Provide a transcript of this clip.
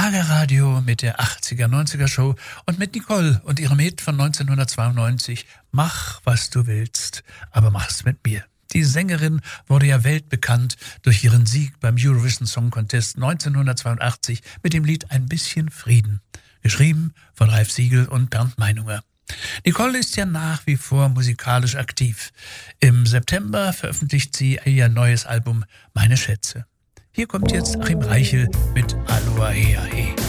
Schlagerradio mit der 80er-90er Show und mit Nicole und ihrem Hit von 1992 Mach, was du willst, aber mach's mit mir. Die Sängerin wurde ja weltbekannt durch ihren Sieg beim Eurovision Song Contest 1982 mit dem Lied Ein bisschen Frieden, geschrieben von Ralf Siegel und Bernd Meinunger. Nicole ist ja nach wie vor musikalisch aktiv. Im September veröffentlicht sie ihr neues Album Meine Schätze. Hier kommt jetzt Achim Reichel mit Aloha Hea He.